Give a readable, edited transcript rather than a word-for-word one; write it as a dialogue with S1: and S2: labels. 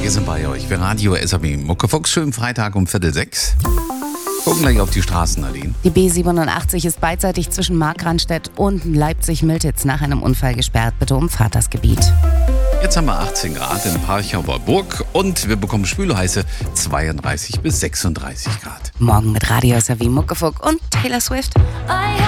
S1: Wir sind bei euch. Wir Radio SAB Muckefuchs. Schönen Freitag um 5:45. Gucken gleich auf die Straßen, Nadine.
S2: Die B87 ist beidseitig zwischen Markranstädt und Leipzig-Miltitz nach einem Unfall gesperrt. Bitte umfahrt das Gebiet.
S1: Jetzt haben wir 18 Grad in Parchauer Burg und wir bekommen spülheiße 32 bis 36 Grad.
S2: Morgen mit Radio SAB Muckefuchs und Taylor Swift.